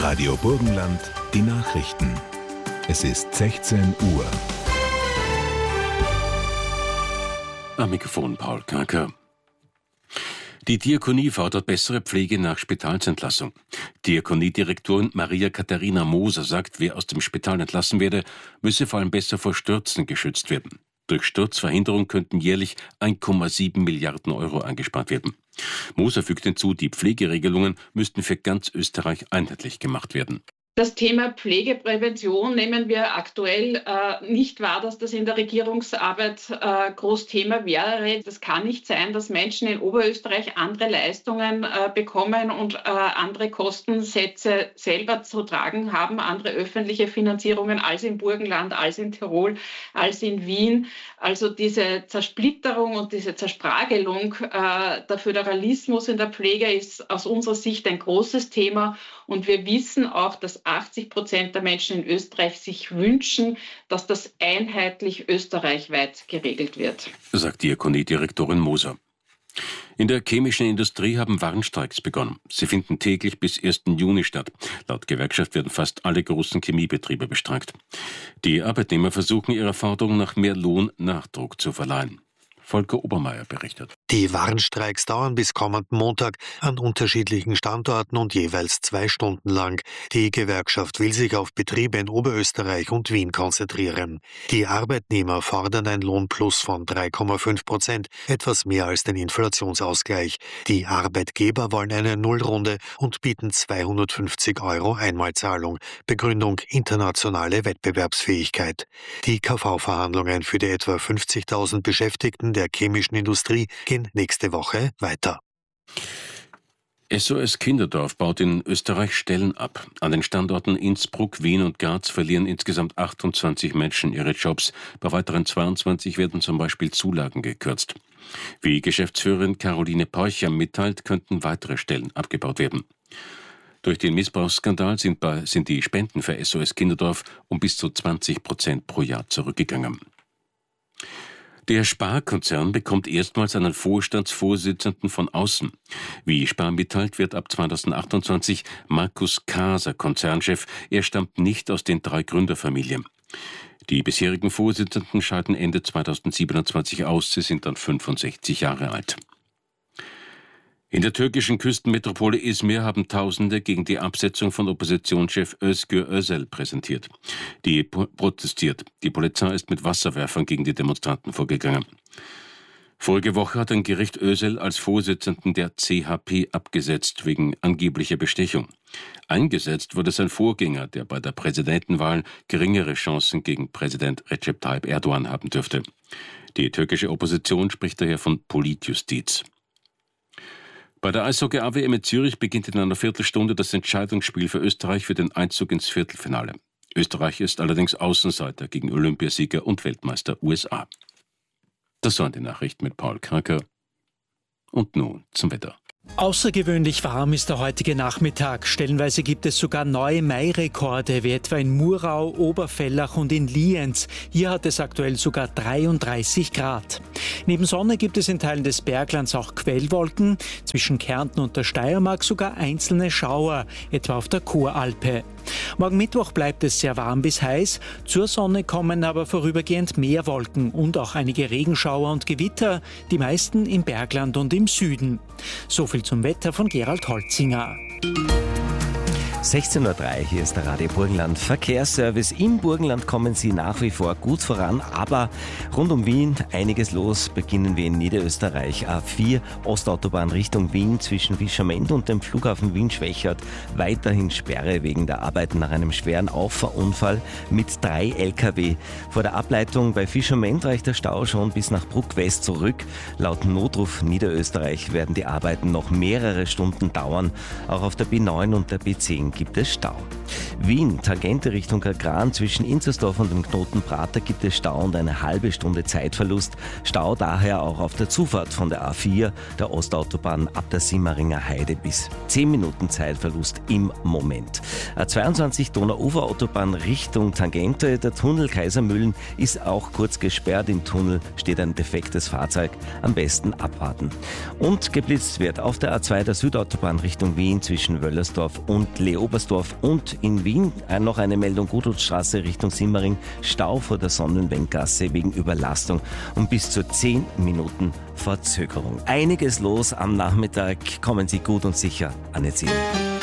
Radio Burgenland, die Nachrichten. Es ist 16 Uhr. Am Mikrofon Paul Kaker. Die Diakonie fordert bessere Pflege nach Spitalsentlassung. Diakoniedirektorin Maria Katharina Moser sagt, wer aus dem Spital entlassen werde, müsse vor allem besser vor Stürzen geschützt werden. Durch Sturzverhinderung könnten jährlich 1,7 Milliarden Euro eingespart werden. Moser fügt hinzu, die Pflegeregelungen müssten für ganz Österreich einheitlich gemacht werden. Das Thema Pflegeprävention nehmen wir aktuell nicht wahr, dass das in der Regierungsarbeit groß Thema wäre. Das kann nicht sein, dass Menschen in Oberösterreich andere Leistungen bekommen und andere Kostensätze selber zu tragen haben, andere öffentliche Finanzierungen als im Burgenland, als in Tirol, als in Wien. Also diese Zersplitterung und diese Zerspragelung, der Föderalismus in der Pflege ist aus unserer Sicht ein großes Thema. Und wir wissen auch, dass 80% der Menschen in Österreich sich wünschen, dass das einheitlich österreichweit geregelt wird, sagt Diakoniedirektorin Moser. In der chemischen Industrie haben Warnstreiks begonnen. Sie finden täglich bis 1. Juni statt. Laut Gewerkschaft werden fast alle großen Chemiebetriebe bestreikt. Die Arbeitnehmer versuchen, ihrer Forderung nach mehr Lohn Nachdruck zu verleihen. Volker Obermeier berichtet. Die Warnstreiks dauern bis kommenden Montag an unterschiedlichen Standorten und jeweils 2 Stunden lang. Die Gewerkschaft will sich auf Betriebe in Oberösterreich und Wien konzentrieren. Die Arbeitnehmer fordern ein Lohnplus von 3,5%, etwas mehr als den Inflationsausgleich. Die Arbeitgeber wollen eine Nullrunde und bieten 250 Euro Einmalzahlung. Begründung internationale Wettbewerbsfähigkeit. Die KV-Verhandlungen für die etwa 50.000 Beschäftigten der chemischen Industrie gehen nächste Woche weiter. SOS Kinderdorf baut in Österreich Stellen ab. An den Standorten Innsbruck, Wien und Graz verlieren insgesamt 28 Menschen ihre Jobs. Bei weiteren 22 werden zum Beispiel Zulagen gekürzt. Wie Geschäftsführerin Caroline Peucher mitteilt, könnten weitere Stellen abgebaut werden. Durch den Missbrauchsskandal sind die Spenden für SOS Kinderdorf um bis zu 20% pro Jahr zurückgegangen. Der Spar-Konzern bekommt erstmals einen Vorstandsvorsitzenden von außen. Wie Spar mitteilt, wird ab 2028 Markus Kaser Konzernchef. Er stammt nicht aus den 3 Gründerfamilien. Die bisherigen Vorsitzenden scheiden Ende 2027 aus. Sie sind dann 65 Jahre alt. In der türkischen Küstenmetropole Izmir haben Tausende gegen die Absetzung von Oppositionschef Özgür Özel protestiert. Die Polizei ist mit Wasserwerfern gegen die Demonstranten vorgegangen. Vorige Woche hat ein Gericht Özel als Vorsitzenden der CHP abgesetzt, wegen angeblicher Bestechung. Eingesetzt wurde sein Vorgänger, der bei der Präsidentenwahl geringere Chancen gegen Präsident Recep Tayyip Erdogan haben dürfte. Die türkische Opposition spricht daher von Politjustiz. Bei der Eishockey-AWM in Zürich beginnt in einer Viertelstunde das Entscheidungsspiel für Österreich für den Einzug ins Viertelfinale. Österreich ist allerdings Außenseiter gegen Olympiasieger und Weltmeister USA. Das waren die Nachrichten mit Paul Kaker. Und nun zum Wetter. Außergewöhnlich warm ist der heutige Nachmittag. Stellenweise gibt es sogar neue Mai-Rekorde, wie etwa in Murau, Oberfellach und in Lienz. Hier hat es aktuell sogar 33 Grad. Neben Sonne gibt es in Teilen des Berglands auch Quellwolken. Zwischen Kärnten und der Steiermark sogar einzelne Schauer, etwa auf der Kuralpe. Morgen Mittwoch bleibt es sehr warm bis heiß. Zur Sonne kommen aber vorübergehend mehr Wolken und auch einige Regenschauer und Gewitter, die meisten im Bergland und im Süden. So viel zum Wetter von Gerald Holzinger. 16.03 Uhr, hier ist der Radio Burgenland Verkehrsservice. Im Burgenland kommen Sie nach wie vor gut voran, aber rund um Wien einiges los. Beginnen wir in Niederösterreich. A4 Ostautobahn Richtung Wien zwischen Fischerment und dem Flughafen Wien-Schwächert. Weiterhin Sperre wegen der Arbeiten nach einem schweren Auffahrunfall mit 3 Lkw. Vor der Ableitung bei Fischerment reicht der Stau schon bis nach Bruck-West zurück. Laut Notruf Niederösterreich werden die Arbeiten noch mehrere Stunden dauern. Auch auf der B9 und der B10 gibt es Stau. Wien, Tangente Richtung Kagran, zwischen Inzersdorf und dem Knoten Prater gibt es Stau und eine halbe Stunde Zeitverlust. Stau daher auch auf der Zufahrt von der A4, der Ostautobahn ab der Simmeringer Heide bis 10 Minuten Zeitverlust im Moment. A22 Donauuferautobahn Richtung Tangente, der Tunnel Kaisermühlen ist auch kurz gesperrt. Im Tunnel steht ein defektes Fahrzeug, am besten abwarten. Und geblitzt wird auf der A2 der Südautobahn Richtung Wien zwischen Wöllersdorf und Leopoldstadt Nähe Oberstdorf und in Wien. Noch eine Meldung, Gutholzstraße Richtung Simmering, Stau vor der Sonnenwendgasse wegen Überlastung und bis zu 10 Minuten Verzögerung. Einiges los am Nachmittag, kommen Sie gut und sicher an Ihr Ziel.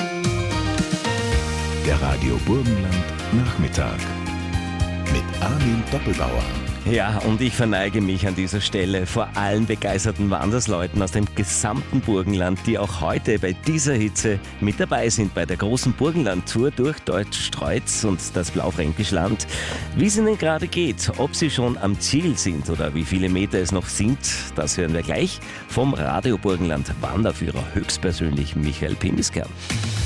Der Radio Burgenland Nachmittag mit Armin Doppelbauer. Ja, und ich verneige mich an dieser Stelle vor allen begeisterten Wandersleuten aus dem gesamten Burgenland, die auch heute bei dieser Hitze mit dabei sind bei der großen Burgenland-Tour durch Deutsch-Streuz und das Blaufränkisch Land. Wie es Ihnen gerade geht, ob Sie schon am Ziel sind oder wie viele Meter es noch sind, das hören wir gleich vom Radio Burgenland Wanderführer höchstpersönlich Michael Pimiskern.